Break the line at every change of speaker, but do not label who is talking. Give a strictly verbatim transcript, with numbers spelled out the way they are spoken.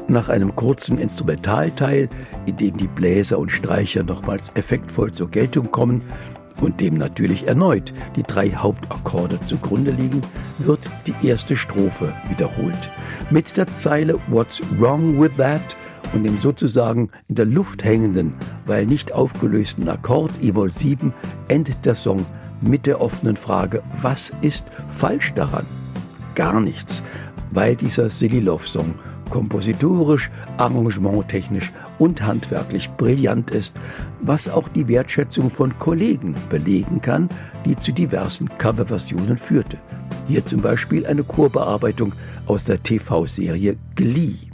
Nach einem kurzen Instrumentalteil, in dem die Bläser und Streicher nochmals effektvoll zur Geltung kommen und dem natürlich erneut die drei Hauptakkorde zugrunde liegen, wird die erste Strophe wiederholt. Mit der Zeile "What's wrong with that?" und dem sozusagen in der Luft hängenden, weil nicht aufgelösten Akkord E-Moll sieben endet der Song mit der offenen Frage: Was ist falsch daran? Gar nichts, weil dieser Silly Love Song kompositorisch, arrangementtechnisch und handwerklich brillant ist, was auch die Wertschätzung von Kollegen belegen kann, die zu diversen Coverversionen führte. Hier zum Beispiel eine Chorbearbeitung aus der T V-Serie Glee.